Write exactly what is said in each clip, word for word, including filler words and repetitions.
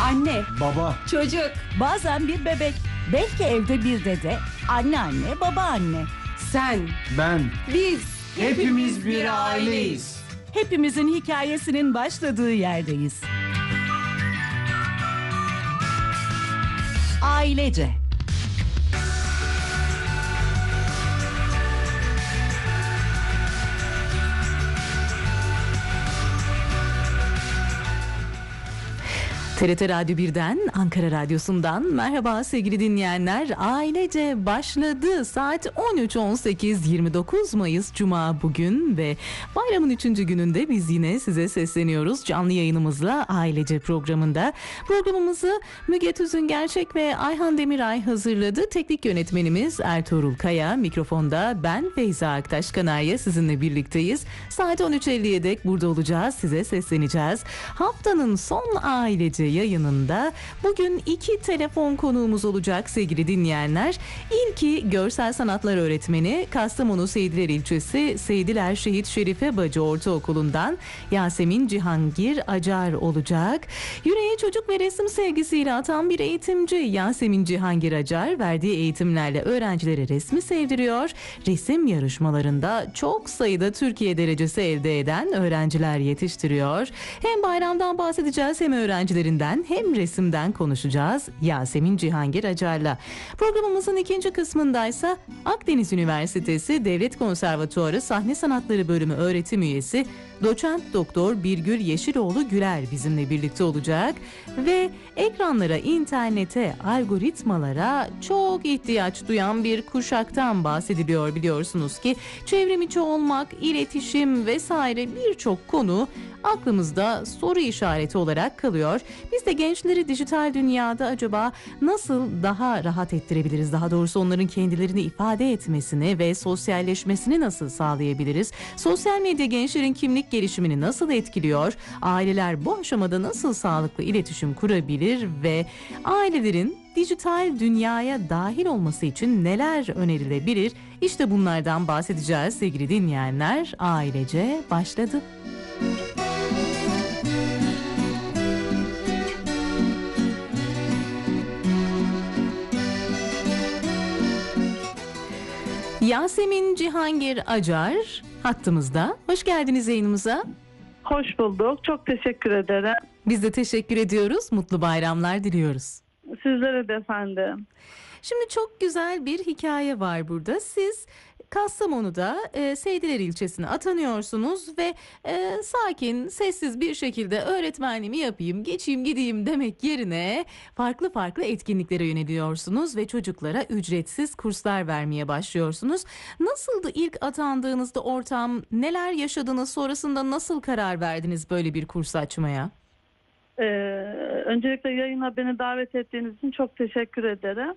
Anne, Baba, çocuk, Bazen bir bebek, belki evde bir dede, anneanne, babaanne. sen, ben, biz, hepimiz bir aileyiz. Hepimizin hikayesinin başladığı yerdeyiz. Ailece. T R T Radyo birden, Ankara Radyosu'ndan merhaba sevgili dinleyenler. Ailece başladı. Saat on üç on sekiz, yirmi dokuz Mayıs Cuma bugün ve bayramın üçüncü gününde biz yine size sesleniyoruz. Canlı yayınımızla Ailece programında. Programımızı Müge Tüzün Gerçek ve Ayhan Demiray hazırladı. Teknik yönetmenimiz Ertuğrul Kaya, mikrofonda ben Feyza Aktaş Kanarya sizinle birlikteyiz. Saat on üç elliye dek burada olacağız, size sesleneceğiz. Haftanın son Ailece yayınında bugün iki telefon konuğumuz olacak sevgili dinleyenler. İlki görsel sanatlar öğretmeni, Kastamonu Seydiler ilçesi Seydiler Şehit Şerife Bacı Ortaokulu'ndan Yasemin Cihangir Acar olacak. Yüreğe çocuk ve resim sevgisiyle atan bir eğitimci Yasemin Cihangir Acar verdiği eğitimlerle öğrencilere resmi sevdiriyor. Resim yarışmalarında çok sayıda Türkiye derecesi elde eden öğrenciler yetiştiriyor. Hem bayramdan bahsedeceğiz hem öğrencilerinden hem resimden konuşacağız Yasemin Cihangir Acar'la. Programımızın ikinci kısmındaysa Akdeniz Üniversitesi Devlet Konservatuarı Sahne Sanatları Bölümü öğretim üyesi Doçent Doktor Birgül Yeşiloğlu Güler bizimle birlikte olacak ve ekranlara, internete, algoritmalara çok ihtiyaç duyan bir kuşaktan bahsediliyor biliyorsunuz ki çevrim içi olmak, iletişim vesaire birçok konu aklımızda soru işareti olarak kalıyor. Biz de gençleri dijital dünyada acaba nasıl daha rahat ettirebiliriz? Daha doğrusu onların kendilerini ifade etmesini ve sosyalleşmesini nasıl sağlayabiliriz? Sosyal medya gençlerin kimlik gelişimini nasıl etkiliyor? Aileler bu aşamada nasıl sağlıklı iletişim kurabilir ve ailelerin dijital dünyaya dahil olması için neler önerilebilir? İşte bunlardan bahsedeceğiz sevgili dinleyenler. Ailece başladı. Yasemin Cihangir Acar hattımızda. Hoş geldiniz yayınımıza. Hoş bulduk. Çok teşekkür ederim. Biz de teşekkür ediyoruz. Mutlu bayramlar diliyoruz. Sizlere de efendim. Şimdi çok güzel bir hikaye var burada. Siz Kastamonu'da e, Seydiler ilçesine atanıyorsunuz ve e, sakin, sessiz bir şekilde öğretmenliğimi yapayım, geçeyim, gideyim demek yerine farklı farklı etkinliklere yöneliyorsunuz ve çocuklara ücretsiz kurslar vermeye başlıyorsunuz. Nasıldı ilk atandığınızda ortam, neler yaşadınız, sonrasında nasıl karar verdiniz böyle bir kurs açmaya? Ee, öncelikle yayına beni davet ettiğiniz için çok teşekkür ederim.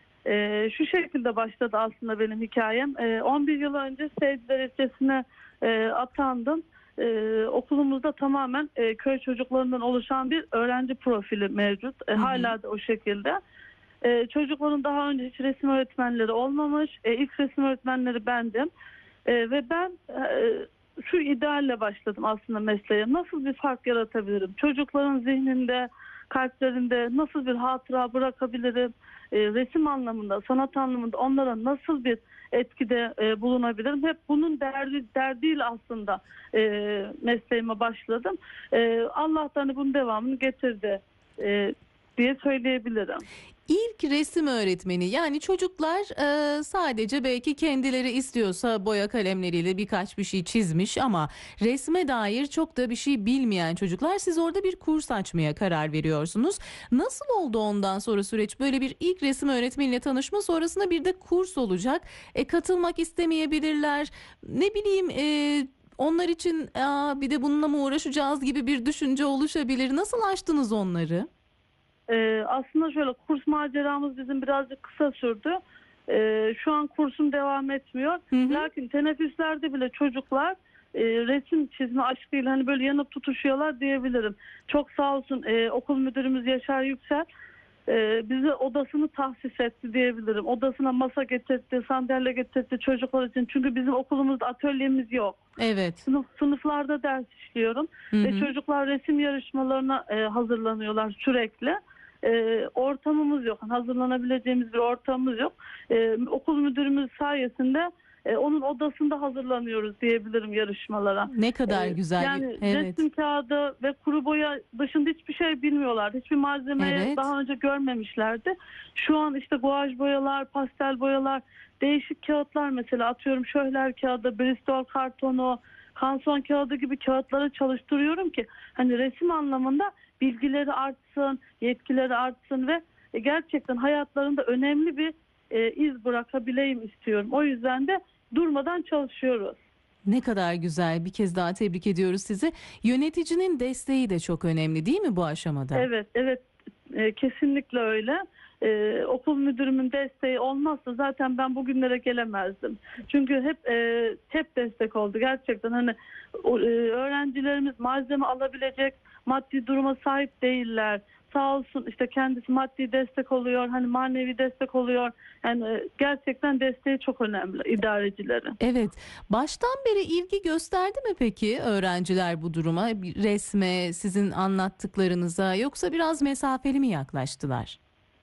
Ee, şu şekilde başladı aslında benim hikayem. Ee, on bir yıl önce Seydiler ilçesine e, atandım. Ee, okulumuzda tamamen e, köy çocuklarından oluşan bir öğrenci profili mevcut. E, hala da o şekilde. E, çocukların daha önce hiç resim öğretmenleri olmamış. E, ilk resim öğretmenleri bendim. E, ve ben e, şu idealle başladım aslında mesleğe. Nasıl bir fark yaratabilirim? Çocukların zihninde, kalplerinde nasıl bir hatıra bırakabilirim? E, resim anlamında, sanat anlamında onlara nasıl bir etkide e, bulunabilirim? Hep bunun derdi, derdiyle aslında e, mesleğime başladım. E, Allah da hani bunun devamını getirdi e, diye söyleyebilirim. İlk resim öğretmeni, yani çocuklar e, sadece belki kendileri istiyorsa boya kalemleriyle birkaç bir şey çizmiş ama resme dair çok da bir şey bilmeyen çocuklar, siz orada bir kurs açmaya karar veriyorsunuz. Nasıl oldu ondan sonra süreç? Böyle bir ilk resim öğretmeniyle tanışma, sonrasında bir de kurs olacak. E, katılmak istemeyebilirler. Ne bileyim e, onlar için Aa, bir de bununla mı uğraşacağız gibi bir düşünce oluşabilir. Nasıl aştınız onları? Ee, aslında şöyle, kurs maceramız bizim birazcık kısa sürdü. Ee, şu an kursum devam etmiyor. Hı hı. Lakin teneffüslerde bile çocuklar e, resim çizme aşkıyla hani böyle yanıp tutuşuyorlar diyebilirim. Çok sağ olsun e, okul müdürümüz Yaşar Yüksel e, bize odasını tahsis etti diyebilirim. Odasına masa getirtti, sandalye getirtti çocuklar için. Çünkü bizim okulumuzda atölyemiz yok. Evet. Sınıf, sınıflarda ders işliyorum. Hı hı. Ve çocuklar resim yarışmalarına e, hazırlanıyorlar sürekli. E, ortamımız yok. Hazırlanabileceğimiz bir ortamımız yok. E, okul müdürümüz sayesinde e, onun odasında hazırlanıyoruz diyebilirim yarışmalara. Ne kadar E, güzel. Yani Evet. resim kağıdı ve kuru boya dışında hiçbir şey bilmiyorlardı. Hiçbir malzemeyi Evet. daha önce görmemişlerdi. Şu an işte guaj boyalar, pastel boyalar, değişik kağıtlar, mesela atıyorum şöhler kağıdı, Bristol kartonu, kanson kağıdı gibi kağıtları çalıştırıyorum ki hani resim anlamında bilgileri artsın, yetkileri artsın ve gerçekten hayatlarında önemli bir e, iz bırakabileyim istiyorum. O yüzden de durmadan çalışıyoruz. Ne kadar güzel. Bir kez daha tebrik ediyoruz sizi. Yöneticinin desteği de çok önemli değil mi bu aşamada? Evet, evet, e, kesinlikle öyle. Ee, okul müdürümün desteği olmazsa zaten ben bugünlere gelemezdim. Çünkü hep e, hep destek oldu gerçekten. Hani o, e, öğrencilerimiz malzeme alabilecek maddi duruma sahip değiller. Sağ olsun işte kendisi maddi destek oluyor, hani manevi destek oluyor. Yani e, gerçekten desteği çok önemli idarecilerin. Evet. Baştan beri ilgi gösterdi mi peki öğrenciler bu duruma? Bir resme, sizin anlattıklarınıza, yoksa biraz mesafeli mi yaklaştılar?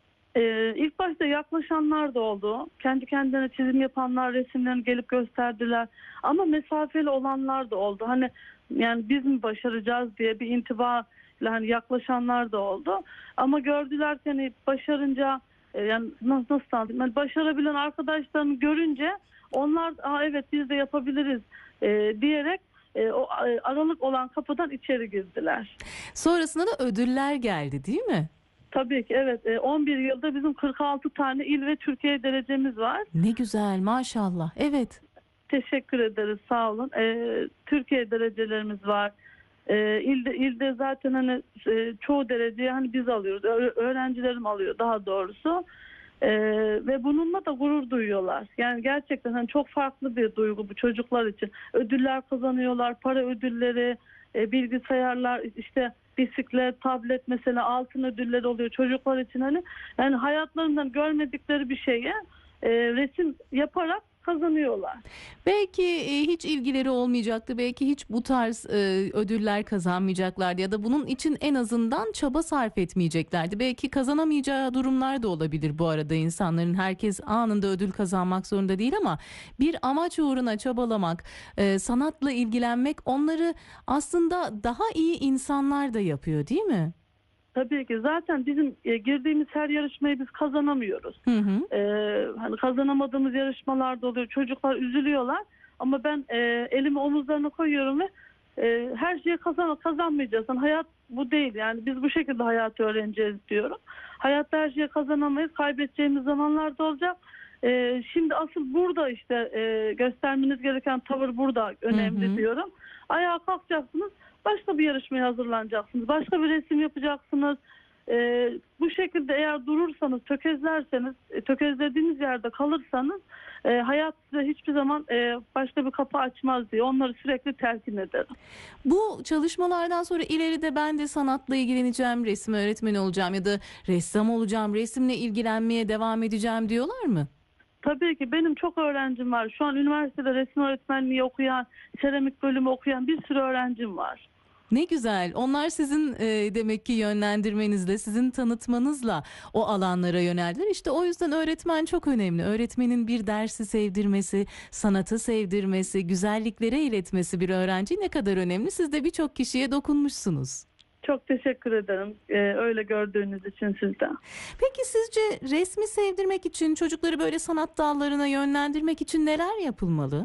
Ee, ilk başta yaklaşanlar da oldu. Kendi kendine çizim yapanlar resimlerini gelip gösterdiler. Ama mesafeli olanlar da oldu. Hani yani biz mi başaracağız diye bir intibayla hani yaklaşanlar da oldu. Ama gördüler ki hani başarınca e, yani nasıl nasıl anlatayım? Yani başarabilen arkadaşlarını görünce onlar Aa, evet biz de yapabiliriz e, diyerek e, o e, aralık olan kapıdan içeri girdiler. Sonrasında da ödüller geldi değil mi? Tabii ki evet. E, on bir yılda bizim kırk altı tane il ve Türkiye derecemiz var. Ne güzel, maşallah. Evet. Teşekkür ederiz, sağ olun. E, Türkiye derecelerimiz var. E, ilde ilde zaten hani e, çoğu dereceyi hani biz alıyoruz. Ö- öğrencilerim alıyor daha doğrusu. E, ve bununla da gurur duyuyorlar. Yani gerçekten hani çok farklı bir duygu bu çocuklar için. Ödüller kazanıyorlar, para ödülleri, e, bilgisayarlar, işte bisiklet, tablet, mesela altın ödülleri oluyor çocuklar için. Hani yani hayatlarından görmedikleri bir şeye e, resim yaparak kazanıyorlar. Belki e, hiç ilgileri olmayacaktı, belki hiç bu tarz e, ödüller kazanmayacaklardı ya da bunun için en azından çaba sarf etmeyeceklerdi. Belki kazanamayacağı durumlar da olabilir bu arada insanların. Herkes anında ödül kazanmak zorunda değil ama bir amaç uğruna çabalamak, e, sanatla ilgilenmek onları aslında daha iyi insanlar da yapıyor değil mi? Tabii ki zaten bizim e, girdiğimiz her yarışmayı biz kazanamıyoruz. Hı hı. Ee, hani kazanamadığımız yarışmalar da oluyor. Çocuklar üzülüyorlar ama ben e, elimi omuzlarına koyuyorum ve e, her şeyi kazan kazanmayacağız. Yani hayat bu değil. Yani biz bu şekilde hayatı öğreneceğiz diyorum. Hayatta her şeyi kazanamayız. Kaybedeceğimiz zamanlar da olacak. E, şimdi asıl burada işte e, göstermeniz gereken tavır burada önemli Hı hı. diyorum. Ayağa kalkacaksınız. Başka bir yarışmaya hazırlanacaksınız. Başka bir resim yapacaksınız. Ee, bu şekilde eğer durursanız, tökezlerseniz, e, tökezlediğiniz yerde kalırsanız e, hayat size hiçbir zaman e, başka bir kapı açmaz diye onları sürekli telkin ederim. Bu çalışmalardan sonra ileride ben de sanatla ilgileneceğim, resim öğretmeni olacağım ya da ressam olacağım, resimle ilgilenmeye devam edeceğim diyorlar mı? Tabii ki benim çok öğrencim var. Şu an üniversitede resim öğretmenliği okuyan, seramik bölümü okuyan bir sürü öğrencim var. Ne güzel. Onlar sizin e, demek ki yönlendirmenizle, sizin tanıtmanızla o alanlara yöneldiler. İşte o yüzden öğretmen çok önemli. Öğretmenin bir dersi sevdirmesi, sanatı sevdirmesi, güzelliklere iletmesi bir öğrenciyi ne kadar önemli. Siz de birçok kişiye dokunmuşsunuz. Çok teşekkür ederim ee, öyle gördüğünüz için sizden. Peki sizce resmi sevdirmek için, çocukları böyle sanat dallarına yönlendirmek için neler yapılmalı?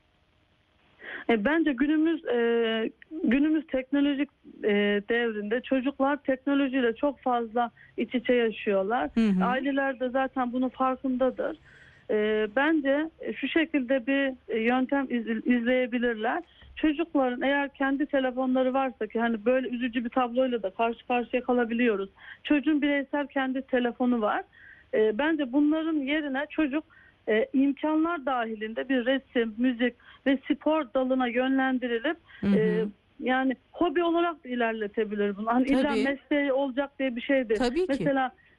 E, bence günümüz e, günümüz teknolojik e, devrinde çocuklar teknolojiyle çok fazla iç içe yaşıyorlar. Hı hı. Aileler de zaten bunun farkındadır. E, bence şu şekilde bir yöntem iz, izleyebilirler. Çocukların eğer kendi telefonları varsa ki hani böyle üzücü bir tabloyla da karşı karşıya kalabiliyoruz. Çocuğun bireysel kendi telefonu var. E, bence bunların yerine çocuk e, imkanlar dahilinde bir resim, müzik ve spor dalına yönlendirilip Hı hı. e, yani hobi olarak da ilerletebilir bunu. Hani illa Tabii. mesleği olacak diye bir şey değil. Tabii ki. Mesela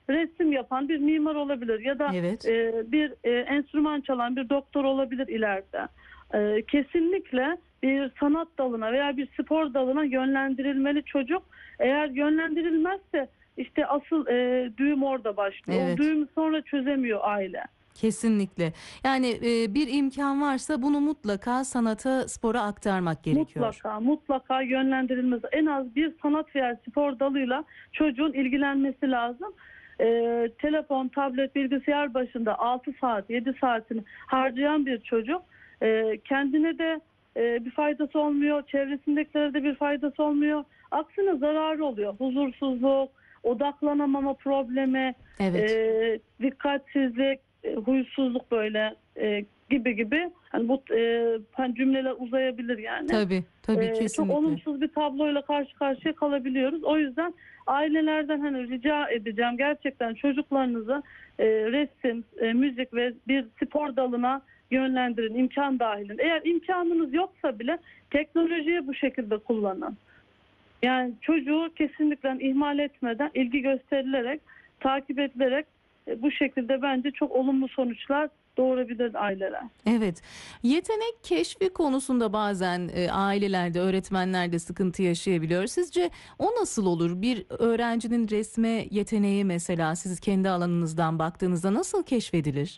resim yapan bir mimar olabilir ya da Evet. e, bir e, enstrüman çalan bir doktor olabilir ileride. E, kesinlikle bir sanat dalına veya bir spor dalına yönlendirilmeli çocuk. Eğer yönlendirilmezse işte asıl e, düğüm orada başlıyor. Evet. O düğümü sonra çözemiyor aile. Kesinlikle. Yani e, bir imkan varsa bunu mutlaka sanata, spora aktarmak gerekiyor. Mutlaka, mutlaka yönlendirilmesi. En az bir sanat veya spor dalıyla çocuğun ilgilenmesi lazım. Ee, telefon, tablet, bilgisayar başında altı saat, yedi saatini harcayan bir çocuk e, kendine de e, bir faydası olmuyor, çevresindekilere de bir faydası olmuyor. Aksine zararı oluyor. Huzursuzluk, odaklanamama problemi, Evet. e, dikkatsizlik, e, huysuzluk böyle e, gibi gibi. Yani bu e, hani cümleler uzayabilir yani. Tabii, tabii Ee, kesinlikle. Çok olumsuz bir tabloyla karşı karşıya kalabiliyoruz. O yüzden ailelerden hani rica edeceğim gerçekten çocuklarınızı e, resim, e, müzik ve bir spor dalına yönlendirin imkan dahilinde. Eğer imkanınız yoksa bile teknolojiyi bu şekilde kullanın. Yani çocuğu kesinlikle ihmal etmeden ilgi gösterilerek, takip edilerek e, bu şekilde bence çok olumlu sonuçlar doğurabilir aileler. Evet. Yetenek keşfi konusunda bazen e, ailelerde, öğretmenlerde sıkıntı yaşayabiliyor. Sizce o nasıl olur? Bir öğrencinin resme yeteneği mesela siz kendi alanınızdan baktığınızda nasıl keşfedilir?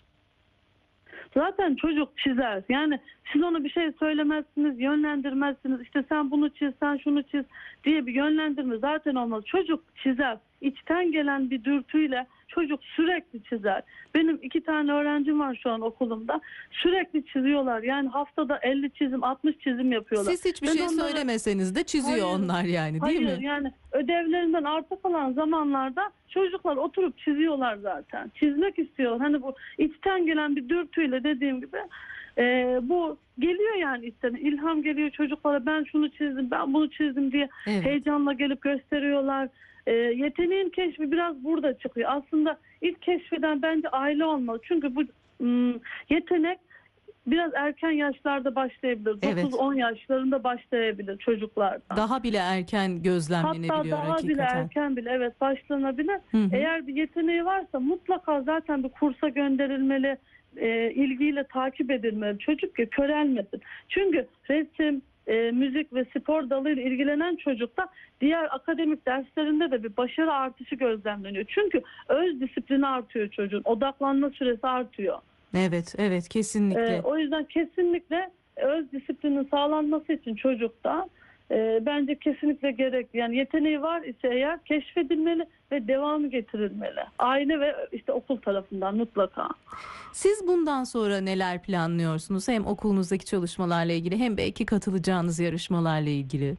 Zaten çocuk çizer. Yani siz ona bir şey söylemezsiniz, yönlendirmezsiniz. İşte sen bunu çiz, sen şunu çiz diye bir yönlendirme zaten olmaz. Çocuk çizer. İçten gelen bir dürtüyle çocuk sürekli çizer. Benim iki tane öğrencim var şu an okulumda. Sürekli çiziyorlar. Yani haftada elli çizim, altmış çizim yapıyorlar. Siz hiçbir Ben şey onlara- söylemeseniz de çiziyor Hayır, onlar yani değil Hayır mi? yani ödevlerinden arta kalan zamanlarda çocuklar oturup çiziyorlar zaten. Çizmek istiyor. Hani bu içten gelen bir dürtüyle dediğim gibi e, bu geliyor yani içten. İlham geliyor çocuklara, ben şunu çizdim, ben bunu çizdim diye Evet. heyecanla gelip gösteriyorlar. E, yeteneğin keşfi biraz burada çıkıyor. Aslında ilk keşfeden bence aile olmalı. Çünkü bu ım, yetenek biraz erken yaşlarda başlayabilir. Evet. dokuz on yaşlarında başlayabilir çocuklarda. Daha bile erken gözlemlenebiliyor Hatta daha hakikaten. bile erken bile evet başlanabilir. Hı hı. Eğer bir yeteneği varsa mutlaka zaten bir kursa gönderilmeli, e, ilgiyle takip edilmeli. Çocuk ki körelmesin. Çünkü resim, e, müzik ve spor dalıyla ilgilenen çocukta diğer akademik derslerinde de bir başarı artışı gözlemleniyor. Çünkü öz disiplini artıyor çocuğun. Odaklanma süresi artıyor. Evet, evet kesinlikle. Ee, o yüzden kesinlikle öz disiplinin sağlanması için çocukta e, bence kesinlikle gerek. Yani yeteneği var ise eğer keşfedilmeli ve devamı getirilmeli. Aile ve işte okul tarafından mutlaka. Siz bundan sonra neler planlıyorsunuz? Hem okulunuzdaki çalışmalarla ilgili hem belki katılacağınız yarışmalarla ilgili.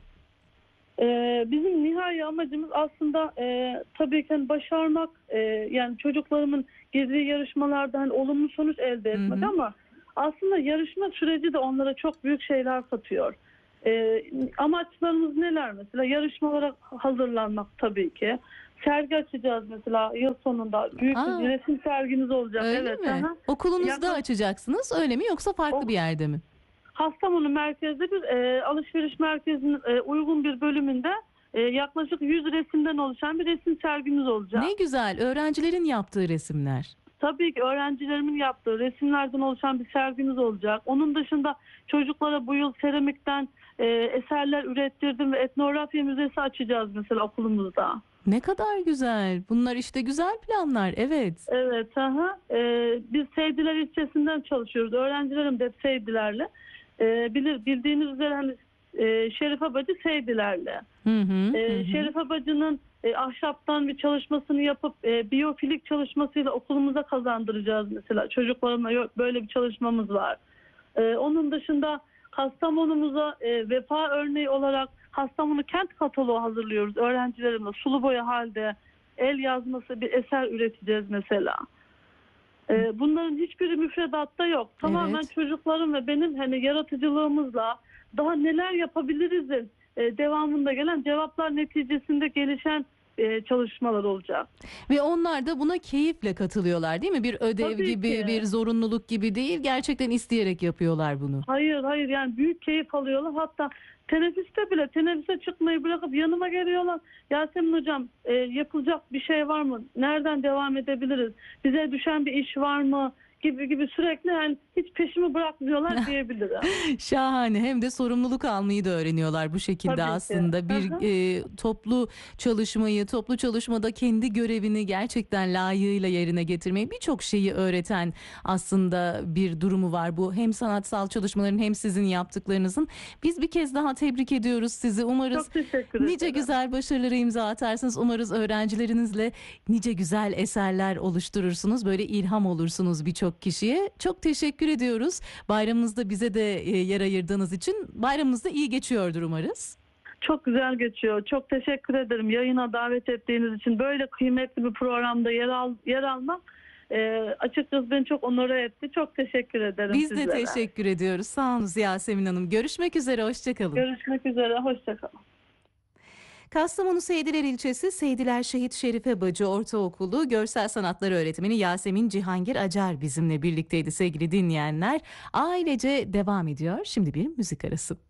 Ee, bizim nihai amacımız aslında e, tabii ki hani başarmak, e, yani çocuklarımın girdiği yarışmalarda hani olumlu sonuç elde etmek, Hı hı. ama aslında yarışma süreci de onlara çok büyük şeyler katıyor. E, amaçlarımız neler mesela? Yarışmalara hazırlanmak tabii ki. Sergi açacağız mesela yıl sonunda. Büyük Aa, bir resim sergimiz olacak. Öyle evet. mi? aha. Okulunuzda Yaklaşık- açacaksınız öyle mi yoksa farklı O- bir yerde mi? Kastamonu merkezde bir e, alışveriş merkezinin e, uygun bir bölümünde e, yaklaşık yüz resimden oluşan bir resim sergimiz olacak. Ne güzel öğrencilerin yaptığı resimler. Tabii ki öğrencilerimin yaptığı resimlerden oluşan bir sergimiz olacak. Onun dışında çocuklara bu yıl seramikten e, eserler ürettirdim ve etnografya müzesi açacağız mesela okulumuzda. Ne kadar güzel. Bunlar işte güzel planlar. Evet. Evet, aha. Ee, biz Seydiler ilçesinden çalışıyoruz. Öğrencilerim de hep Seydilerle. Ee, bilir, bildiğiniz üzere hani e, Şerife Bacı Seydilerle. Hı hı, Ee, hı hı. Şerife Bacı'nın e, ahşaptan bir çalışmasını yapıp e, biyofilik çalışmasıyla okulumuza kazandıracağız mesela. Çocuklarımla yo- böyle bir çalışmamız var. Ee, onun dışında Kastamonumuza e, vefa örneği olarak Kastamonu kent kataloğu hazırlıyoruz öğrencilerimle. Sulu boya halde el yazması bir eser üreteceğiz mesela. Ee, bunların hiçbiri müfredatta yok. Tamamen Evet. çocuklarım ve benim hani yaratıcılığımızla daha neler yapabilirizin e, devamında gelen cevaplar neticesinde gelişen e, çalışmalar olacak. Ve onlar da buna keyifle katılıyorlar değil mi? Bir ödev Tabii gibi, ki. bir zorunluluk gibi değil. Gerçekten isteyerek yapıyorlar bunu. Hayır hayır yani büyük keyif alıyorlar. Hatta teneffüste bile teneffüse çıkmayı bırakıp yanıma geliyorlar. Yasemin hocam e, yapılacak bir şey var mı? Nereden devam edebiliriz? Bize düşen bir iş var mı? Gibi gibi sürekli, yani hiç peşimi bırakmıyorlar diyebilirim. Şahane. Hem de sorumluluk almayı da öğreniyorlar bu şekilde. Tabii ki. Aslında bir Hı hı. e, toplu çalışmayı, toplu çalışmada kendi görevini gerçekten layığıyla yerine getirmeyi, birçok şeyi öğreten aslında bir durumu var bu. Hem sanatsal çalışmaların hem sizin yaptıklarınızın. Biz bir kez daha tebrik ediyoruz sizi. Umarız Çok teşekkür ederim. nice güzel başarılara imza atarsınız. Umarız öğrencilerinizle nice güzel eserler oluşturursunuz. Böyle ilham olursunuz birçok kişiye. Çok teşekkür ediyoruz. Bayramınızda bize de e, yer ayırdığınız için. Bayramınız da iyi geçiyordur umarız. Çok güzel geçiyor. Çok teşekkür ederim yayına davet ettiğiniz için. Böyle kıymetli bir programda yer al yer almak e, açıkçası beni çok onore etti. Çok teşekkür ederim Biz sizlere. de teşekkür ediyoruz. Sağ olun Yasemin Hanım. Görüşmek üzere. Hoşçakalın. Görüşmek üzere. Hoşçakalın. Kastamonu Seydiler ilçesi Seydiler Şehit Şerife Bacı Ortaokulu Görsel Sanatlar Öğretmeni Yasemin Cihangir Acar bizimle birlikteydi sevgili dinleyenler. Ailece devam ediyor. Şimdi bir müzik arası.